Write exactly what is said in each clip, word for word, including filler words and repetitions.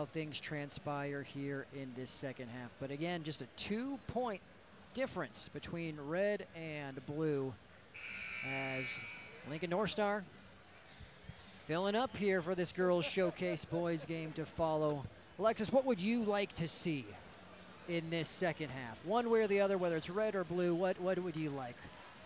how things transpire here in this second half. But again, just a two-point difference between red and blue as Lincoln North Star filling up here for this girls showcase boys game to follow. Alexis, what would you like to see in this second half? One way or the other, whether it's red or blue, what, what would you like?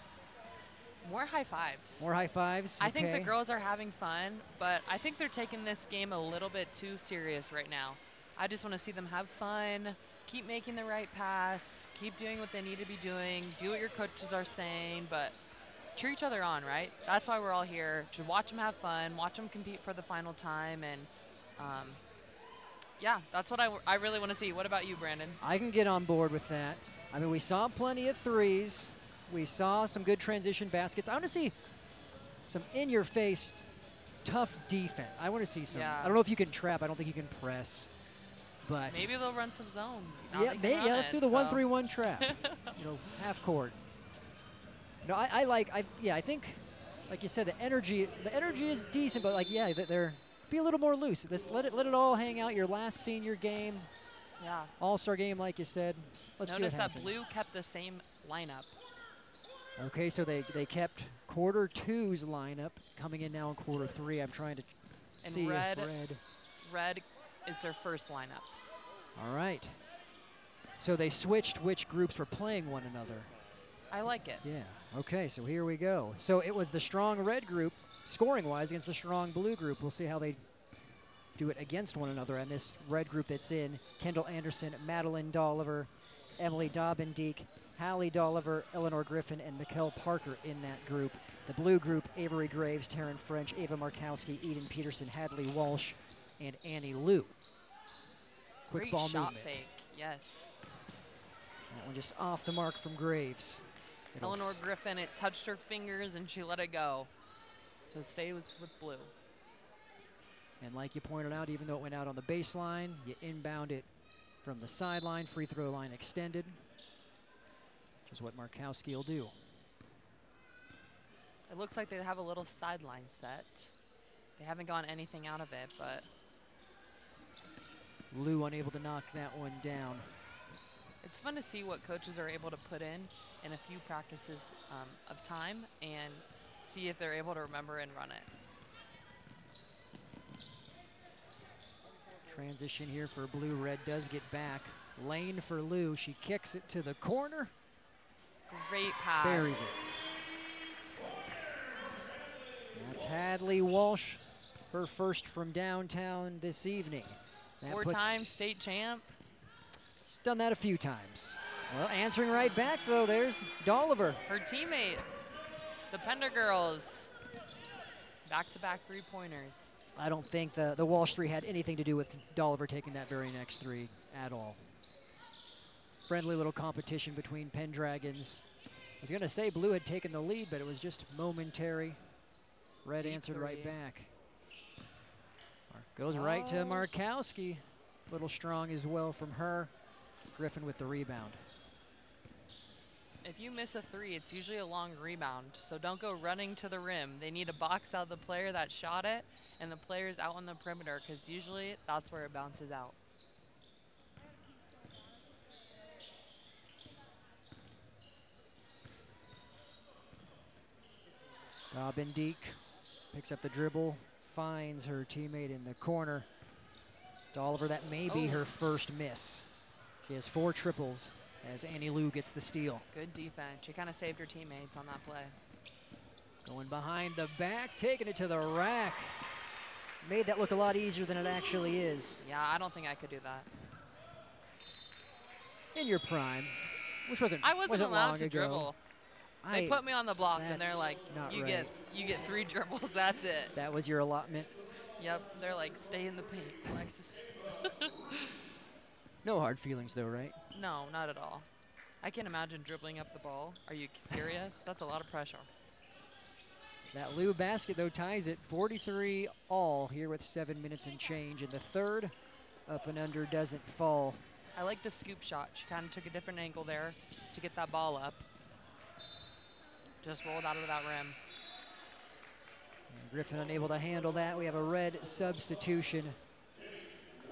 More high fives. More high fives? I think the Okay. girls are having fun, but I think they're taking this game a little bit too serious right now. I just want to see them have fun, keep making the right pass, keep doing what they need to be doing, do what your coaches are saying, but cheer each other on, right? That's why we're all here. Just watch them have fun, watch them compete for the final time, and um, yeah, that's what I, w I really want to see. What about you, Brandon? I can get on board with that. I mean, we saw plenty of threes. We saw some good transition baskets. I want to see some in-your-face, tough defense. I want to see some. Yeah. I don't know if you can trap. I don't think you can press. But Maybe they'll run some zone. Now yeah, they can may, run yeah, let's it, do the so. one three one trap. You know, half court. No, I, I like. I yeah, I think, like you said, the energy. The energy is decent, but like yeah, they're be a little more loose. Let's let it let it all hang out. Your last senior game, Yeah. all-star game, like you said. Let's Notice see what that happens. blue kept the same lineup. Okay, so they, they kept quarter two's lineup coming in now in quarter three. I'm trying to And see red- if red. Red is their first lineup. All right. So they switched which groups were playing one another. I like it. Yeah. Okay, so here we go. So it was the strong red group, scoring-wise, against the strong blue group. We'll see how they do it against one another. And this red group that's in, Kendall Anderson, Madeline Dolliver, Emily Dobbindeek, Hallie Dolliver, Eleanor Griffin, and Mikkel Parker in that group. The blue group, Avery Graves, Taryn French, Ava Markowski, Eden Peterson, Hadley Walsh, and Annie Liu. Quick Great ball shot movement. fake. Yes. That one just off the mark from Graves. It'll Eleanor s- Griffin, it touched her fingers and she let it go. So stay with, with blue. And like you pointed out, even though it went out on the baseline, you inbound it from the sideline, free throw line extended, which is what Markowski will do. It looks like they have a little sideline set. They haven't gone anything out of it, but Liu unable to knock that one down. it's fun to see what coaches are able to put in in a few practices um, of time and see if they're able to remember and run it. Transition here for blue. Red does get back. Lane for Liu. She kicks it to the corner. Great pass. Buries it. That's Hadley Walsh, her first from downtown this evening. That puts- Four-time state champ. Done that a few times. Well, answering right back, though, there's Dolliver. Her teammate, the Pender girls. Back-to-back three-pointers. I don't think the, the Walsh three had anything to do with Dolliver taking that very next three at all. Friendly little competition between Pendragons. I was going to say blue had taken the lead, but it was just momentary. Red Deep answered right three. back. Mar- Goes right to Oh. Markowski. Little strong as well from her. Griffin with the rebound. If you miss a three, it's usually a long rebound, so don't go running to the rim. They need to box out the player that shot it and the players out on the perimeter, because usually that's where it bounces out. Dobbindeek picks up the dribble, finds her teammate in the corner. Dolliver, that may be Oh. her first miss. She has four triples as Annie Liu gets the steal. Good defense. She kind of saved her teammates on that play. Going behind the back, taking it to the rack. Made that look a lot easier than it actually is. Yeah, I don't think I could do that. In your prime, which wasn't I wasn't wasn't allowed long to ago. dribble. They I- put me on the block and they're that's like, not you right. get you get three dribbles, that's it. That was your allotment. Yep, they're like, stay in the paint, Alexis. No hard feelings though, right? No, not at all. I can't imagine dribbling up the ball. Are you serious? That's a lot of pressure. That Liu basket though ties it forty-three all here with seven minutes and change in the third. Up and under doesn't fall. I like the scoop shot. She kind of took a different angle there to get that ball up. Just rolled out of that rim. And Griffin unable to handle that. We have a red substitution.